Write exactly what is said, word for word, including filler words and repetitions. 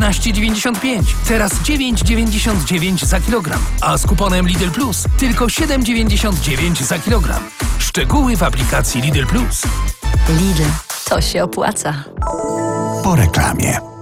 piętnaście dziewięćdziesiąt pięć. Teraz dziewięć dziewięćdziesiąt dziewięć za kilogram. A z kuponem Lidl Plus tylko siedem dziewięćdziesiąt dziewięć za kilogram. Szczegóły w aplikacji Lidl Plus. Lidl, to się opłaca. Po reklamie.